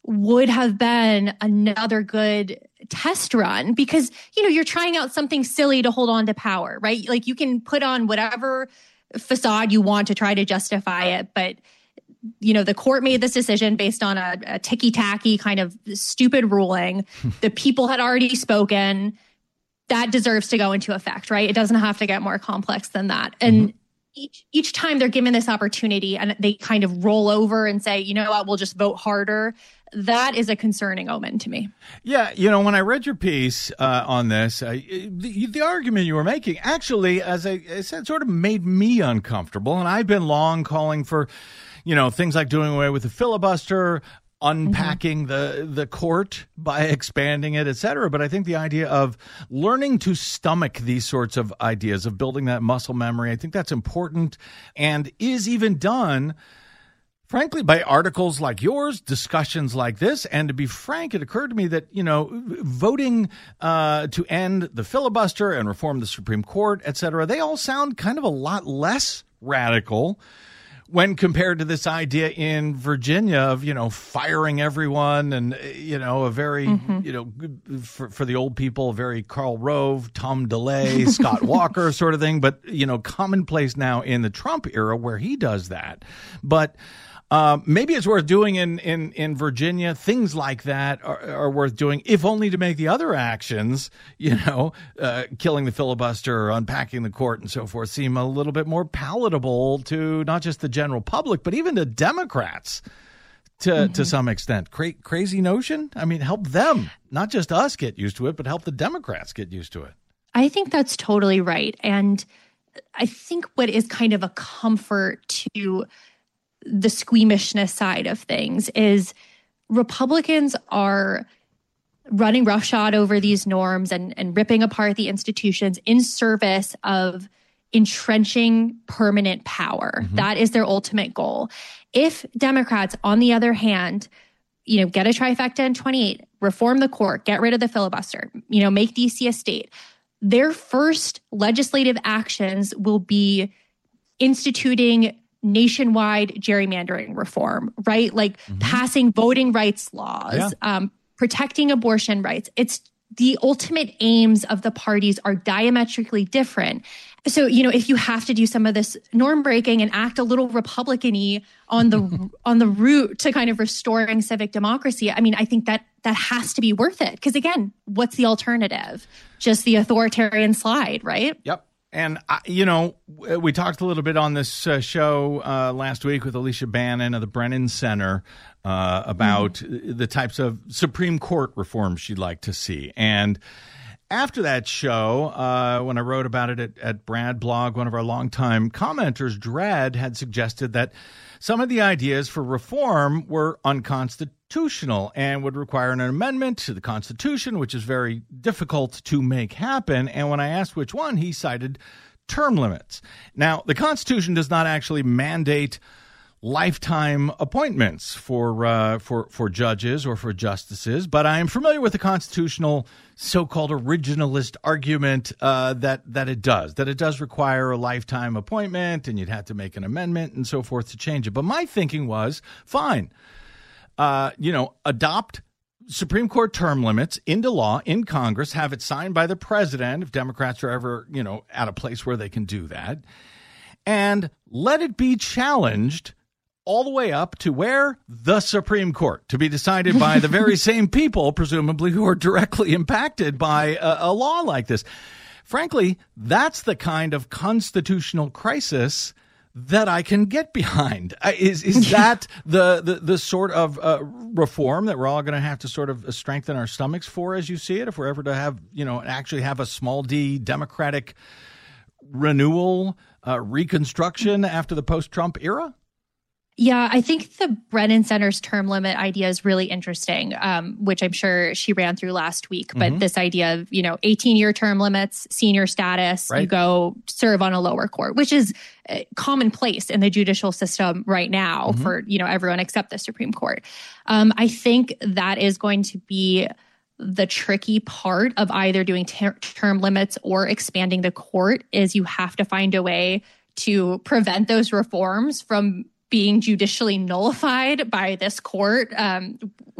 would have been another good test run because, you're trying out something silly to hold on to power, right? Like you can put on whatever facade you want to try to justify it, but the court made this decision based on a ticky-tacky kind of stupid ruling. The people had already spoken. That deserves to go into effect, right? It doesn't have to get more complex than that. And each time they're given this opportunity and they kind of roll over and say, you know what, we'll just vote harder. That is a concerning omen to me. Yeah, when I read your piece on this, the argument you were making actually, as I said, sort of made me uncomfortable. And I've been long calling for, things like doing away with the filibuster, unpacking the court by expanding it, et cetera. But I think the idea of learning to stomach these sorts of ideas, of building that muscle memory, I think that's important and is even done, frankly, by articles like yours, discussions like this. And to be frank, it occurred to me that, voting to end the filibuster and reform the Supreme Court, et cetera, they all sound kind of a lot less radical when compared to this idea in Virginia of, firing everyone and, a very, for the old people, a very Karl Rove, Tom DeLay, Scott Walker sort of thing. But, commonplace now in the Trump era where he does that. But maybe it's worth doing in Virginia. Things like that are worth doing, if only to make the other actions, killing the filibuster, unpacking the court and so forth, seem a little bit more palatable to not just the general public, but even to Democrats to some extent. Crazy notion? I mean, help them, not just us get used to it, but help the Democrats get used to it. I think that's totally right. And I think what is kind of a comfort to the squeamishness side of things is Republicans are running roughshod over these norms and ripping apart the institutions in service of entrenching permanent power. That is their ultimate goal. If Democrats, on the other hand, get a trifecta in 28, reform the court, get rid of the filibuster, make DC a state, their first legislative actions will be instituting nationwide gerrymandering reform, right? Like passing voting rights laws, protecting abortion rights. It's the ultimate aims of the parties are diametrically different. So, if you have to do some of this norm breaking and act a little Republican-y on the route to kind of restoring civic democracy, I mean, I think that has to be worth it. Because again, what's the alternative? Just the authoritarian slide, right? Yep. And, we talked a little bit on this show last week with Alicia Bannon of the Brennan Center about the types of Supreme Court reforms she'd like to see. And after that show, when I wrote about it at Brad Blog, one of our longtime commenters, Dredd, had suggested that some of the ideas for reform were unconstitutional and would require an amendment to the Constitution, which is very difficult to make happen. And when I asked which one, he cited term limits. Now, the Constitution does not actually mandate lifetime appointments for judges or for justices, but I am familiar with the constitutional so-called originalist argument that it does require a lifetime appointment, and you'd have to make an amendment and so forth to change it. But my thinking was, fine, adopt Supreme Court term limits into law in Congress, have it signed by the president if Democrats are ever, at a place where they can do that, and let it be challenged all the way up to where? The Supreme Court, to be decided by the very same people, presumably, who are directly impacted by a law like this. Frankly, that's the kind of constitutional crisis that I can get behind. Is that the sort of reform that we're all going to have to sort of strengthen our stomachs for, as you see it, if we're ever to have, actually have a small d democratic renewal, reconstruction after the post-Trump era? Yeah, I think the Brennan Center's term limit idea is really interesting, which I'm sure she ran through last week. But this idea of, 18-year term limits, senior status, right. You go serve on a lower court, which is commonplace in the judicial system right now for, everyone except the Supreme Court. I think that is going to be the tricky part of either doing term limits or expanding the court is you have to find a way to prevent those reforms from being judicially nullified by this court,